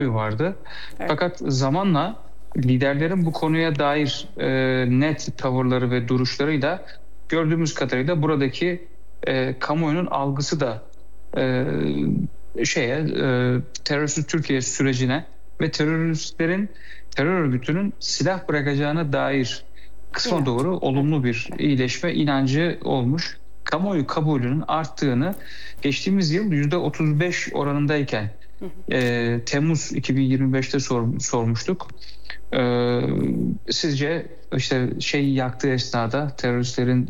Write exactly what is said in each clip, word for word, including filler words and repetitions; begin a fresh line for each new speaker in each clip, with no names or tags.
vardı.
Evet.
Fakat zamanla liderlerin bu konuya dair e, net tavırları ve duruşlarıyla gördüğümüz kadarıyla buradaki e, kamuoyunun algısı da e, şeye e, terörsüz Türkiye sürecine ve teröristlerin terör örgütünün silah bırakacağına dair kısma
İnanç.
doğru olumlu bir iyileşme inancı olmuş. Kamuoyu kabulünün arttığını geçtiğimiz yıl yüzde otuz beş oranındayken e, Temmuz iki bin yirmi beşte sor, sormuştuk. E, sizce işte şey yaktığı esnada teröristlerin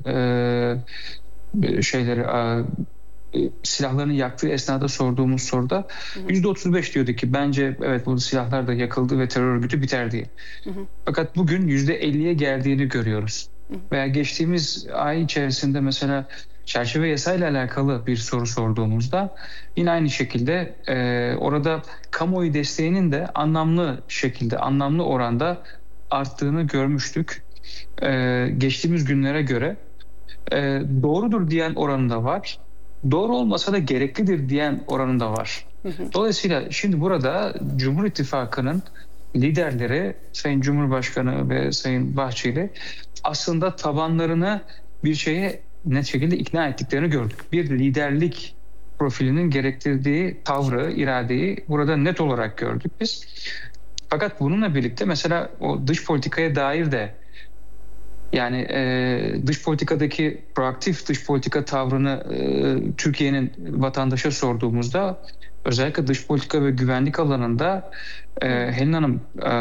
e, şeyleri e, silahlarını yaktığı esnada sorduğumuz soruda yüzde otuz beş diyordu ki bence evet bu silahlar da yakıldı ve terör örgütü biter diye.
Hı hı.
Fakat bugün yüzde elliye geldiğini görüyoruz.
Hı hı.
Veya geçtiğimiz ay içerisinde mesela çerçeve yasayla alakalı bir soru sorduğumuzda yine aynı şekilde e, orada kamuoyu desteğinin de anlamlı şekilde, anlamlı oranda arttığını görmüştük. E, geçtiğimiz günlere göre e, doğrudur diyen oranında var. Doğru olmasa da gereklidir diyen oranında var.
Hı hı.
Dolayısıyla şimdi burada Cumhur İttifakı'nın liderleri Sayın Cumhurbaşkanı ve Sayın Bahçeli aslında tabanlarını bir şeye net şekilde ikna ettiklerini gördük. Bir liderlik profilinin gerektirdiği tavrı, iradeyi burada net olarak gördük biz. Fakat bununla birlikte mesela o dış politikaya dair de yani e, dış politikadaki proaktif dış politika tavrını e, Türkiye'nin vatandaşa sorduğumuzda özellikle dış politika ve güvenlik alanında e, Helin Hanım e,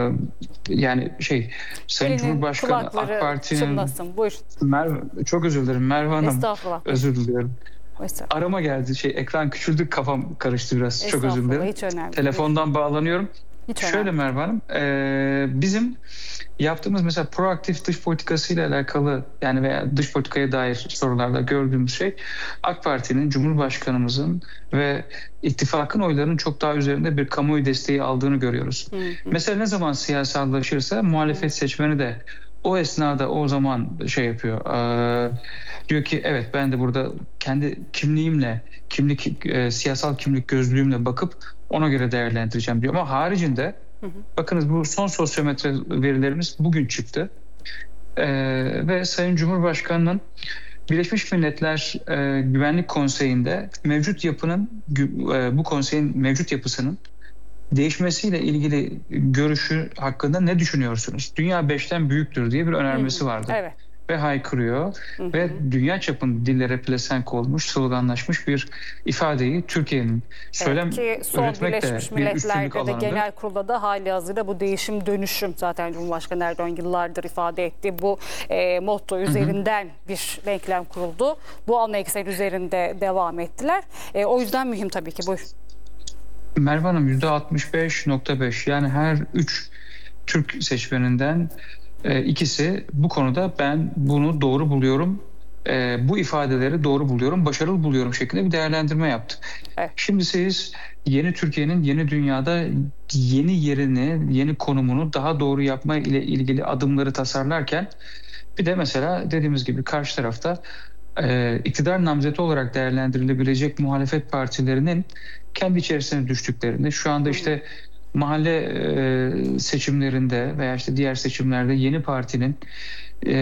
yani şey Sayın
Elinin
Cumhurbaşkanı AK
kulakları
Parti'nin
çınlasın. Buyur.
Merve, çok özür dilerim Merve Hanım,
Estağfurullah.
özür diliyorum.
Estağfurullah.
Arama geldi, şey ekran küçüldü, kafam karıştı biraz, çok özür
Estağfurullah,
dilerim.
hiç önemli değil.
Telefondan bağlanıyorum.
Hiç
Şöyle
önemli.
Merve Hanım, e, bizim yaptığımız mesela proaktif dış politikasıyla alakalı yani veya dış politikaya dair sorularda gördüğümüz şey AK Parti'nin, Cumhurbaşkanımızın ve ittifakın oylarının çok daha üzerinde bir kamuoyu desteği aldığını görüyoruz.
Hı hı.
Mesela ne zaman siyasallaşırsa muhalefet seçmeni de o esnada o zaman şey yapıyor. E, diyor ki evet ben de burada kendi kimliğimle, kimlik e, siyasal kimlik gözlüğümle bakıp ona göre değerlendireceğim diyor. Ama haricinde
Hı hı.
bakınız bu son sosyometre verilerimiz bugün çıktı. Ee, ve Sayın Cumhurbaşkanı'nın Birleşmiş Milletler e, Güvenlik Konseyi'nde mevcut yapının e, bu konseyin mevcut yapısının değişmesiyle ilgili görüşü hakkında ne düşünüyorsunuz? Dünya beşten büyüktür diye bir önermesi
Hı hı.
vardı.
Evet.
Ve haykırıyor
Hı hı.
ve dünya çapında dillere pelesenk olmuş, sloganlaşmış bir ifadeyi Türkiye'nin söylem
Evet, ki son
üretmek de
Birleşmiş
bir üstünlük
Milletler'de de
alanıdır.
genel kurulda da hali hazırda bu değişim dönüşüm zaten Cumhurbaşkanı Erdoğan yıllardır ifade etti. Bu e, motto üzerinden hı hı. bir denklem kuruldu. Bu ana eksen üzerinde devam ettiler. E, o yüzden mühim tabii ki. Buyur.
Merve Hanım yüzde altmış beş nokta beş yani her üç Türk seçmeninden e, ikisi bu konuda ben bunu doğru buluyorum, e, bu ifadeleri doğru buluyorum, başarılı buluyorum şeklinde bir değerlendirme yaptı.
Evet.
Şimdi siz yeni Türkiye'nin yeni dünyada yeni yerini, yeni konumunu daha doğru yapma ile ilgili adımları tasarlarken bir de mesela dediğimiz gibi karşı tarafta e, iktidar namzeti olarak değerlendirilebilecek muhalefet partilerinin kendi içerisine düştüklerini, şu anda işte mahalle e, seçimlerinde veya işte diğer seçimlerde yeni partinin e,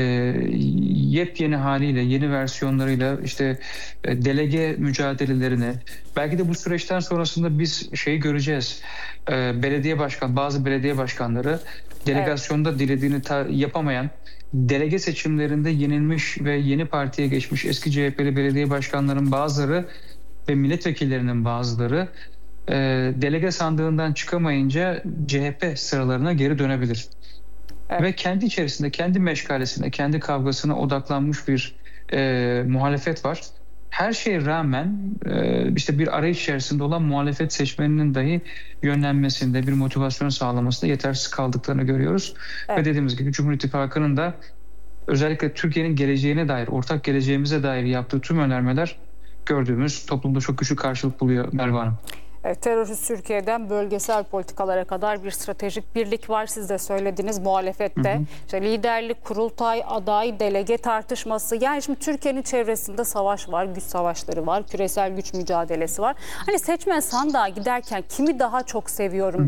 yepyeni haliyle, yeni versiyonlarıyla işte e, delege mücadelelerini, belki de bu süreçten sonrasında biz şeyi göreceğiz. E, belediye başkan, bazı belediye başkanları delegasyonda evet. dilediğini ta- yapamayan, delege seçimlerinde yenilmiş ve yeni partiye geçmiş eski C H P'li belediye başkanlarının bazıları ve milletvekillerinin bazıları e, delege sandığından çıkamayınca C H P sıralarına geri dönebilir. Evet. Ve kendi içerisinde, kendi meşgalesine, kendi kavgasına odaklanmış bir e, muhalefet var. Her şeye rağmen e, işte bir arayış içerisinde olan muhalefet seçmeninin dahi yönlenmesinde, bir motivasyon sağlamasında yetersiz kaldıklarını görüyoruz. Evet. Ve dediğimiz gibi Cumhur İttifakı'nın da özellikle Türkiye'nin geleceğine dair, ortak geleceğimize dair yaptığı tüm önermeler gördüğümüz toplumda çok güçlü karşılık buluyor Merve Hanım.
Evet, terörist Türkiye'den bölgesel politikalara kadar bir stratejik birlik var. Siz de söylediniz, muhalefette. Hı hı. İşte liderlik, kurultay, aday, delege tartışması. Yani şimdi Türkiye'nin çevresinde savaş var, güç savaşları var, küresel güç mücadelesi var. Hani seçmen sandığa giderken kimi daha çok seviyorum